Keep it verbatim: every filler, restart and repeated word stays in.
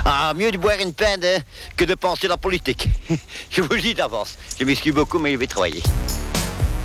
Ah, mieux de boire une pinte hein, que de penser la politique. Je vous le dis d'avance. Je m'excuse beaucoup, mais je vais travailler.